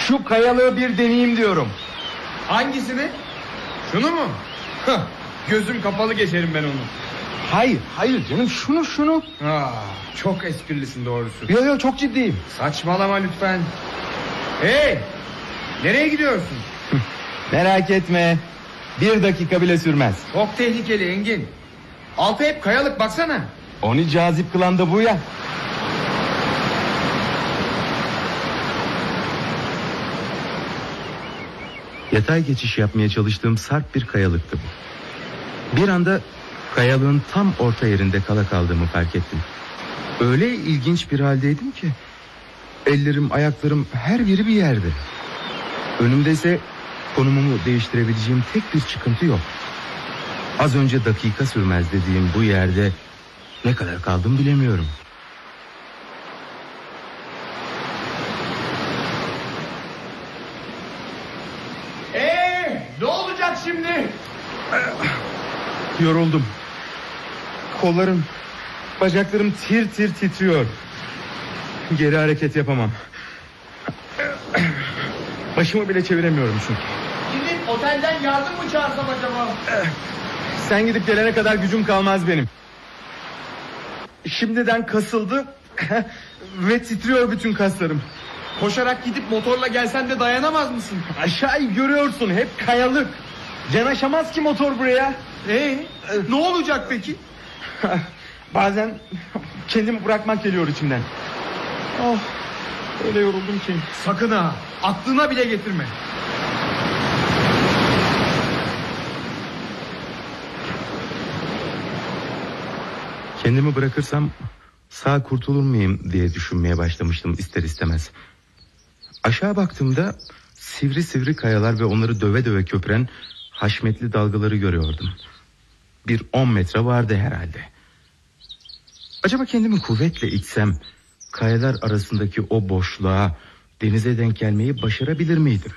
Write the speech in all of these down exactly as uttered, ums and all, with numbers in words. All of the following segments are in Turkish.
Şu kayalığı bir deneyeyim diyorum. Hangisini? Şunu mu? Hah, gözüm kapalı geçerim ben onu. Hayır hayır canım, şunu şunu. Aa, çok esprilisin doğrusu. Yo yo, çok ciddiyim. Saçmalama lütfen. Hey, nereye gidiyorsun? Merak etme, bir dakika bile sürmez. Çok tehlikeli Engin. Altı hep kayalık, baksana. Onu cazip kılan da bu ya. Yatay geçiş yapmaya çalıştığım sarp bir kayalıktı bu. Bir anda kayalığın tam orta yerinde kala kaldığımı fark ettim. Öyle ilginç bir haldeydim ki ellerim, ayaklarım, her biri bir yerde. Önümde ise konumumu değiştirebileceğim tek bir çıkıntı yok. Az önce dakika sürmez dediğim bu yerde ne kadar kaldım bilemiyorum. Ee, ne olacak şimdi? Yoruldum. Kollarım, bacaklarım tir tir titriyor. Geri hareket yapamam. Başımı bile çeviremiyorum çünkü. Gidip otelden yardım mı çağırsam acaba? Sen gidip gelene kadar gücüm kalmaz benim. Şimdiden kasıldı ve titriyor bütün kaslarım. Koşarak gidip motorla gelsen de dayanamaz mısın? Aşağıyı görüyorsun, hep kayalık. Yanaşamaz ki motor buraya. Ee, ne olacak peki? Bazen kendimi bırakmak geliyor içimden. Oh, öyle yoruldum ki. Sakın ha, aklına bile getirme. Kendimi bırakırsam sağ kurtulur muyum diye düşünmeye başlamıştım ister istemez. Aşağı baktığımda sivri sivri kayalar ve onları döve döve köpüren haşmetli dalgaları görüyordum. Bir on metre vardı herhalde. Acaba kendimi kuvvetle itsem kayalar arasındaki o boşluğa, denize denk gelmeyi başarabilir miydim?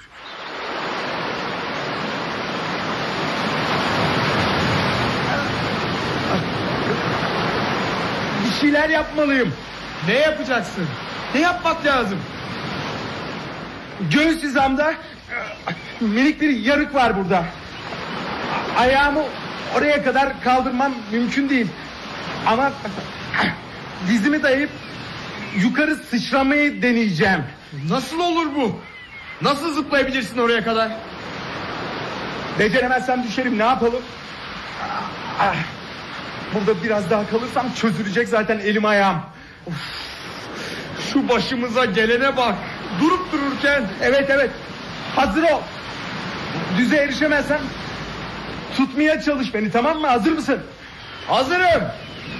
Bir şeyler yapmalıyım. Ne yapacaksın? Ne yapmak lazım? Göğüs hizamda minik bir yarık var burada. Ayağımı oraya kadar kaldırmam mümkün değil. Ama dizimi dayayıp yukarı sıçramayı deneyeceğim. Nasıl olur bu? Nasıl zıplayabilirsin oraya kadar? Beceremezsem düşerim, ne yapalım? Burada biraz daha kalırsam çözülecek zaten elim ayağım. Of, şu başımıza gelene bak. Durup dururken. Evet evet, hazır ol. Düze erişemezsen tutmaya çalış beni, tamam mı? Hazır mısın? Hazırım.